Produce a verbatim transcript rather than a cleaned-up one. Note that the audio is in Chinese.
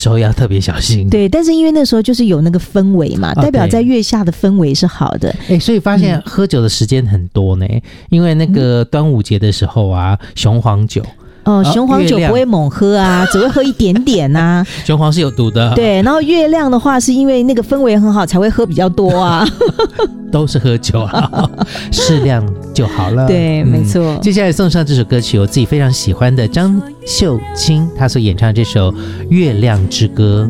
时候要特别小心。 对，但是因为那时候就是有那个氛围嘛，代表在月下的氛围是好的。 哎、所以发现喝酒的时间很多呢、嗯，因为那个端午节的时候啊，雄黄酒。 哦，雄黄酒不会猛喝啊，只会喝一点点啊。 雄黄是有毒的。 对，然后月亮的话是因为那个氛围很好才会喝比较多啊。 都是喝酒啊，适量就好了。 对、嗯，没错。 接下来送上这首歌曲，我自己非常喜欢的张秀清，她所演唱这首《月亮之歌》。